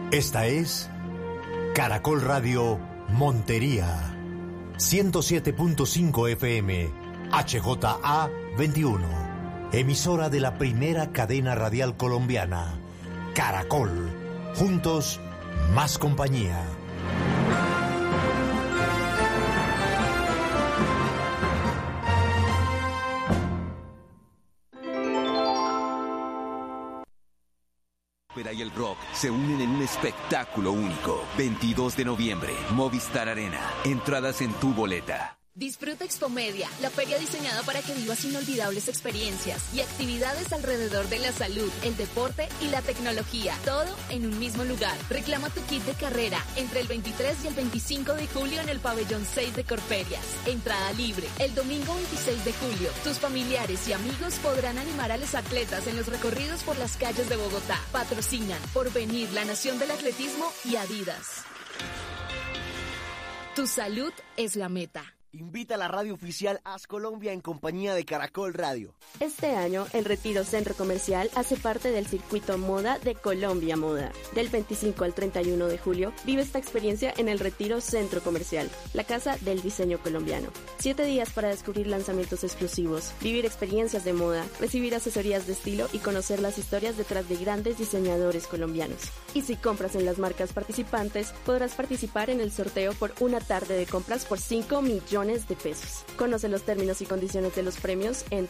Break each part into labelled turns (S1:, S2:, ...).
S1: Esta es Caracol Radio Montería, 107.5 FM, HJA 21, emisora de la primera cadena radial colombiana, Caracol, juntos, más compañía.
S2: Y el rock se unen en un espectáculo único. 22 de noviembre, Movistar Arena. Entradas en tu boleta.
S3: Disfruta Expomedia, la feria diseñada para que vivas inolvidables experiencias y actividades alrededor de la salud, el deporte y la tecnología, todo en un mismo lugar. Reclama tu kit de carrera entre el 23 y el 25 de julio en el pabellón 6 de Corferias. Entrada libre. El domingo 26 de julio, tus familiares y amigos podrán animar a los atletas en los recorridos por las calles de Bogotá. Patrocinan Porvenir, la Nación del Atletismo y Adidas. Tu salud es la meta.
S4: Invita a la radio oficial Haz Colombia en compañía de Caracol Radio.
S5: Este año, el Retiro Centro Comercial hace parte del circuito Moda de Colombia Moda. Del 25 al 31 de julio, vive esta experiencia en el Retiro Centro Comercial, la casa del diseño colombiano. 7 días para descubrir lanzamientos exclusivos, vivir experiencias de moda, recibir asesorías de estilo y conocer las historias detrás de grandes diseñadores colombianos. Y si compras en las marcas participantes, podrás participar en el sorteo por una tarde de compras por 5 millones de pesos. Conoce los términos y condiciones de los premios en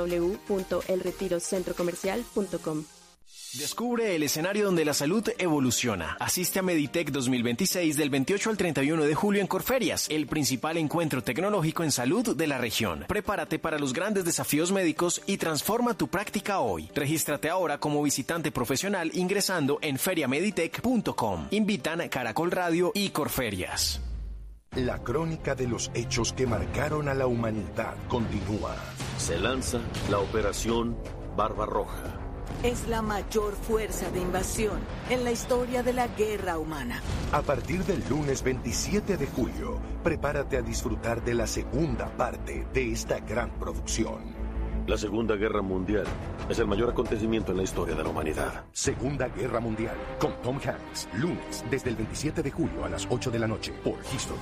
S5: www.elretirocentrocomercial.com.
S6: Descubre el escenario donde la salud evoluciona. Asiste a Meditech 2026 del 28 al 31 de julio en Corferias, el principal encuentro tecnológico en salud de la región. Prepárate para los grandes desafíos médicos y transforma tu práctica hoy. Regístrate ahora como visitante profesional ingresando en feriameditech.com. Invitan Caracol Radio y Corferias.
S7: La crónica de los hechos que marcaron a la humanidad continúa.
S8: Se lanza la Operación Barbarroja.
S9: Es la mayor fuerza de invasión en la historia de la guerra humana.
S7: A partir del lunes 27 de julio, prepárate a disfrutar de la segunda parte de esta gran producción.
S8: La Segunda Guerra Mundial es el mayor acontecimiento en la historia de la humanidad.
S7: Segunda Guerra Mundial, con Tom Hanks, lunes, desde el 27 de julio a las 8 de la noche, por History.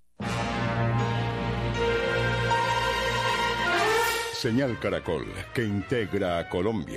S10: Señal Caracol, que integra a Colombia.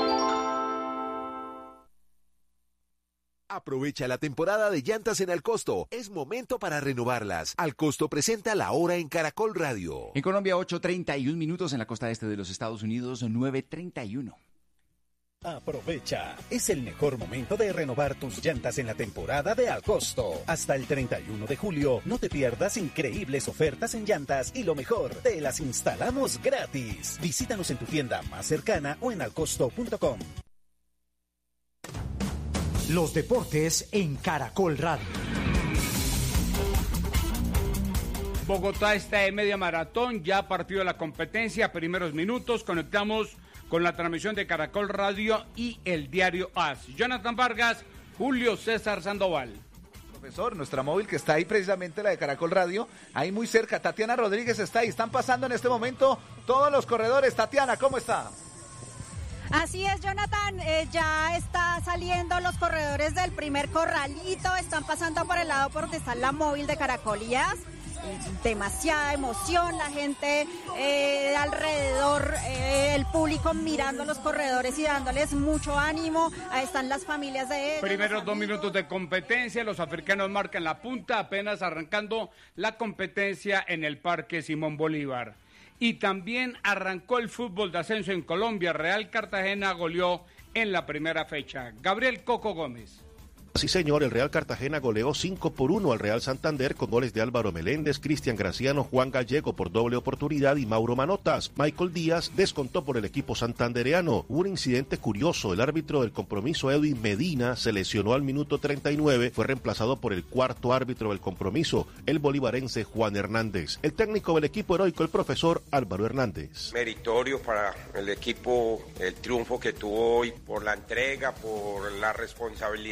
S11: Aprovecha la temporada de llantas en Alcosto. Es momento para renovarlas. Alcosto presenta La Hora en Caracol Radio.
S12: En Colombia, 8:31 minutos. En la costa este de los Estados Unidos, 9:31.
S13: Aprovecha, es el mejor momento de renovar tus llantas en la temporada de Alcosto. Hasta el 31 de julio, no te pierdas increíbles ofertas en llantas y lo mejor, te las instalamos gratis. Visítanos en tu tienda más cercana o en alcosto.com.
S14: Los deportes en Caracol Radio.
S15: Bogotá está en media maratón, ya partido la competencia, primeros minutos, conectamos con la transmisión de Caracol Radio y el diario AS. Jonathan Vargas, Julio César Sandoval.
S16: Profesor, nuestra móvil que está ahí precisamente, la de Caracol Radio, ahí muy cerca, Tatiana Rodríguez está ahí, están pasando en este momento todos los corredores. Tatiana, ¿cómo está?
S17: Así es, Jonathan, ya está saliendo los corredores del primer corralito, están pasando por el lado por donde está la móvil de Caracol y AS. Demasiada emoción, la gente alrededor, el público mirando a los corredores y dándoles mucho ánimo. Ahí están las familias de ellos.
S15: Primeros 2 minutos de competencia, los africanos marcan la punta, apenas arrancando la competencia en el Parque Simón Bolívar. Y también arrancó el fútbol de ascenso en Colombia. Real Cartagena goleó en la primera fecha. Gabriel Coco Gómez.
S18: Sí, señor, el Real Cartagena goleó 5-1 al Real Santander con goles de Álvaro Meléndez, Cristian Graciano, Juan Gallego por doble oportunidad y Mauro Manotas. Michael Díaz descontó por el equipo santandereano. Hubo un incidente curioso, el árbitro del compromiso, Edwin Medina, se lesionó al minuto 39, fue reemplazado por el cuarto árbitro del compromiso, el bolivarense Juan Hernández. El técnico del equipo heroico, el profesor Álvaro Hernández.
S19: Meritorio para el equipo, el triunfo que tuvo hoy, por la entrega, por la responsabilidad de enfrentar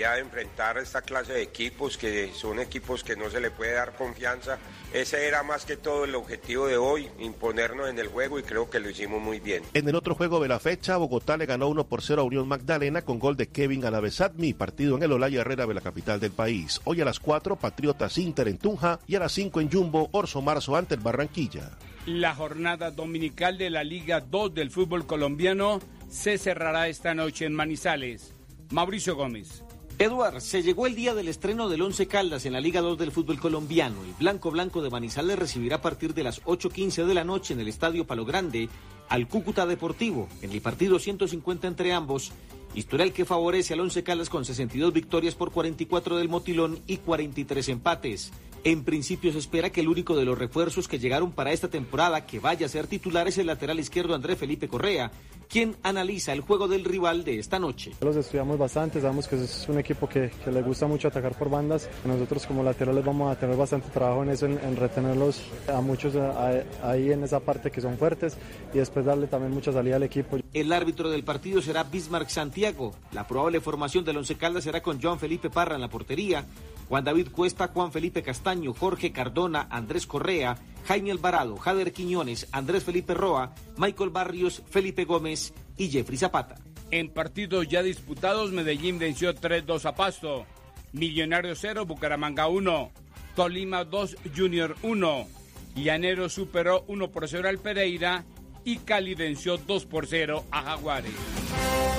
S19: enfrentar esta clase de equipos, que son equipos que no se le puede dar confianza. Ese era más que todo el objetivo de hoy, imponernos en el juego, y creo que lo hicimos muy bien.
S18: En el otro juego de la fecha, Bogotá le ganó 1-0 a Unión Magdalena con gol de Kevin Anabesadmi, partido en el Olaya Herrera de la capital del país. Hoy a las 4, Patriotas Inter en Tunja, y a las 5 en Jumbo, Orso Marzo ante el Barranquilla.
S15: La jornada dominical de la Liga 2 del fútbol colombiano se cerrará esta noche en Manizales. Mauricio Gómez.
S20: Eduard, se llegó el día del estreno del Once Caldas en la Liga 2 del fútbol colombiano. El Blanco de Manizales recibirá a partir de las 8:15 de la noche en el Estadio Palo Grande al Cúcuta Deportivo, en el partido 150 entre ambos, historial que favorece al Once Caldas con 62 victorias por 44 del Motilón y 43 empates. En principio se espera que el único de los refuerzos que llegaron para esta temporada que vaya a ser titular es el lateral izquierdo Andrés Felipe Correa, quien analiza el juego del rival de esta noche.
S21: Los estudiamos bastante, sabemos que es un equipo que le gusta mucho atacar por bandas. Nosotros como laterales vamos a tener bastante trabajo en eso, en retenerlos a muchos ahí en esa parte que son fuertes, y después darle también mucha salida al equipo.
S20: El árbitro del partido será Bismarck Santiago. La probable formación del Once Caldas será con Joan Felipe Parra en la portería, Juan David Cuesta, Juan Felipe Castaño, Jorge Cardona, Andrés Correa, Jaime Alvarado, Jader Quiñones, Andrés Felipe Roa, Michael Barrios, Felipe Gómez y Jeffrey Zapata.
S15: En partidos ya disputados, Medellín venció 3-2 a Pasto, Millonarios 0, Bucaramanga 1, Tolima 2, Junior 1, Llanero superó 1-0 al Pereira y Cali venció 2-0 a Jaguares.